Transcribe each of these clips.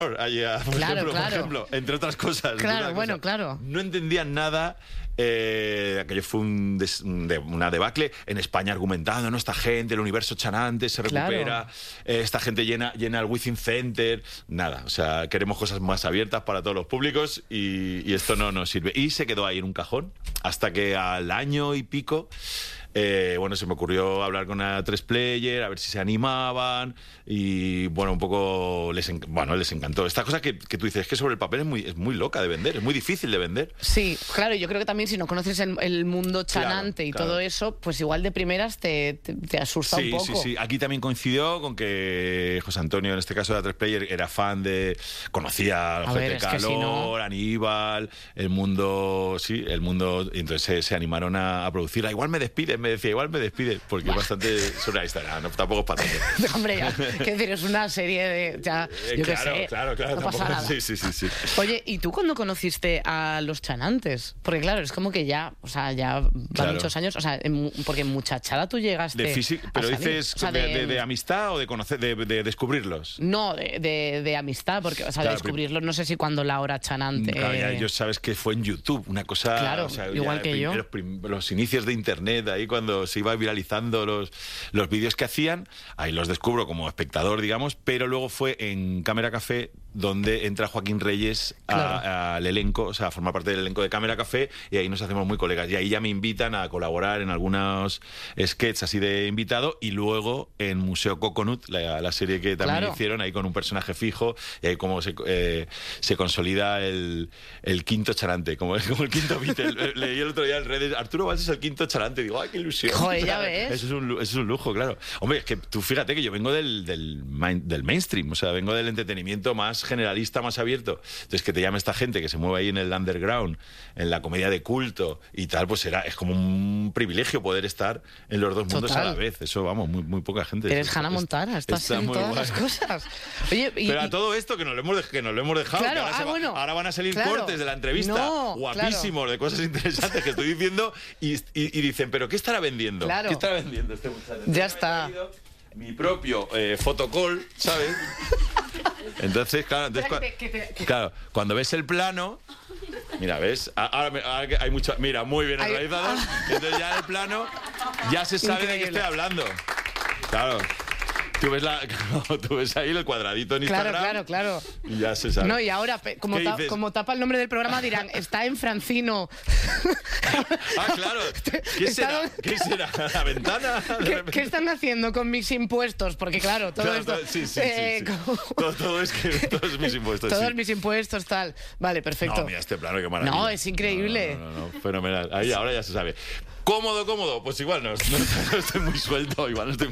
allí, por ejemplo, entre otras cosas. Claro, bueno, claro. No entendían nada. Aquello fue una debacle. En España argumentando, ¿no? Esta gente, el universo Chanante se recupera, esta gente llena el Within Center. Nada, o sea, queremos cosas más abiertas para todos los públicos y esto no nos sirve. Y se quedó ahí en un cajón hasta que al año y pico se me ocurrió hablar con una 3Player, a ver si se animaban y un poco les encantó. Esta cosa que tú dices, es que sobre el papel es muy loca de vender, es muy difícil de vender. Sí, claro, yo creo que también si no conoces el mundo Chanante todo eso, pues igual de primeras te asusta un poco. Sí. Aquí también coincidió con que José Antonio, en este caso de la 3Player, era fan conocía a Gente Calor, Aníbal, el mundo, y entonces se animaron a producirla. Igual me despiden, porque es bastante surrealista. No, tampoco es para tanto. Hombre, ya, quiero decir, es una serie de... yo qué sé, claro, no pasa nada. Sí. Oye, ¿y tú cuándo conociste a los Chanantes? Porque claro, es como que ya van muchos años, o sea, porque en muchachada tú llegaste... Pero dices de amistad o de conocer, de descubrirlos. No, de amistad, porque, o sea, de descubrirlos, no sé si cuando Laura Chanante... Claro, ya ellos sabes que fue en YouTube, una cosa... Claro, igual que yo. Los inicios de Internet, ahí cuando se iba viralizando los vídeos que hacían, ahí los descubro como espectador, digamos, pero luego fue en Cámara Café donde entra Joaquín Reyes al elenco, o sea, a formar parte del elenco de Cámara Café, y ahí nos hacemos muy colegas. Y ahí ya me invitan a colaborar en algunos sketches así de invitado, y luego en Museo Coconut, la serie que también hicieron, ahí con un personaje fijo, y ahí como se consolida el quinto Chanante, como el quinto Beatle. Leí el otro día en redes, Arturo Valls es el quinto Chanante, digo, ¡ay, qué ilusión! Joder, ya ves. Eso es un lujo, claro. Hombre, es que tú fíjate que yo vengo del mainstream, o sea, vengo del entretenimiento más generalista, más abierto. Entonces, que te llame esta gente que se mueve ahí en el underground, en la comedia de culto y tal, pues es como un privilegio poder estar en los dos mundos a la vez. Eso, vamos, muy poca gente. Eres Hannah Montana, estás en todas las cosas. Oye, pero a todo esto que nos lo hemos dejado, claro, que ahora van a salir cortes de la entrevista guapísimos, de cosas interesantes que estoy diciendo y dicen, ¿pero qué estará vendiendo? Claro. ¿Qué estará vendiendo este muchacho? Ya está. Mi propio fotocall, ¿sabes? Entonces, claro, cuando ves el plano, mira, ¿ves? Ahora hay mucho... Mira, muy bien el realizador. Entonces ya el plano, ya se sabe de qué estoy hablando. Claro. Tú ves ahí el cuadradito en Instagram. Claro. Y ya se sabe. No, y ahora, como tapa el nombre del programa, dirán, está en Francino. Claro. ¿Qué será? ¿La ventana? ¿Qué están haciendo con mis impuestos? Porque claro, todo esto... Sí. Todo es mis impuestos. Todos mis impuestos, tal. Vale, perfecto. No, mira este plano, qué maravilla. No, es increíble. No, fenomenal. Ahí, ahora ya se sabe. ¿Cómodo? Pues igual no estoy muy suelto,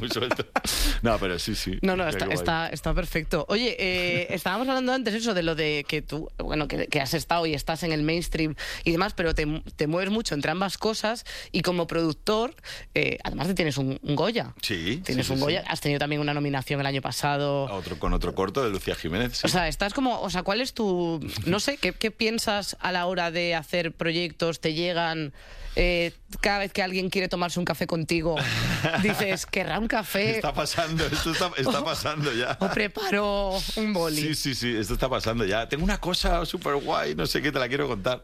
No, pero sí. No, está perfecto. Oye, estábamos hablando antes eso de lo de que tú, que has estado y estás en el mainstream y demás, pero te mueves mucho entre ambas cosas y como productor, además te tienes un Goya. Sí. Tienes un Goya, has tenido también una nominación el año pasado. Con otro corto de Lucía Jiménez. Sí. O sea, estás como, ¿cuál es tu, no sé, qué piensas a la hora de hacer proyectos? ¿Te llegan... cada vez que alguien quiere tomarse un café contigo, dices, ¿querrá un café? Está pasando, esto está pasando ya. O preparo un boli. Sí, esto está pasando ya. Tengo una cosa súper guay, no sé qué, te la quiero contar.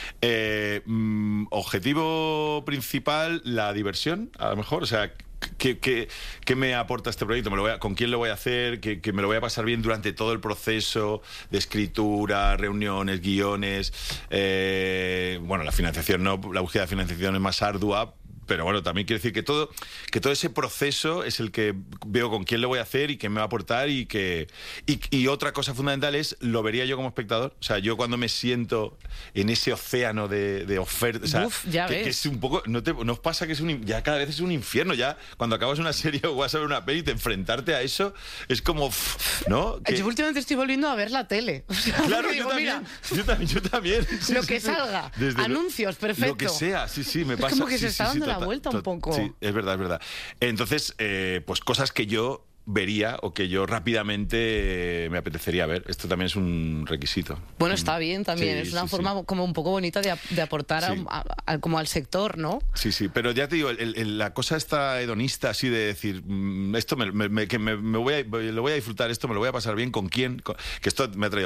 Objetivo principal, la diversión, a lo mejor, o sea... ¿Qué me aporta este proyecto? ¿Con quién lo voy a hacer? ¿Que me lo voy a pasar bien durante todo el proceso de escritura, reuniones, guiones? La financiación no, la búsqueda de financiación es más ardua, pero bueno, también quiero decir que todo ese proceso es el que veo con quién lo voy a hacer y qué me va a aportar y otra cosa fundamental es, lo vería yo como espectador. O sea, yo cuando me siento en ese océano de ofertas, o sea, que es un poco, ¿no os pasa que ya cada vez es un infierno? Ya cuando acabas una serie o vas a ver una peli, enfrentarte a eso es como, ¿no? Yo últimamente estoy volviendo a ver la tele. O sea, claro, yo también. Sí, lo que salga, anuncios, perfecto. Lo que sea, sí, me pasa. Es como que se está dando la vuelta un poco. Sí, es verdad. Entonces, pues cosas que yo vería o que yo rápidamente me apetecería ver. Esto también es un requisito. Bueno, está bien también, Sí, es una sí, forma como un poco bonita de aportar Sí. como al sector, ¿no? Sí, pero ya te digo, la cosa esta hedonista así de decir, esto lo voy a disfrutar, esto me lo voy a pasar bien, ¿con quién? Que esto me ha traído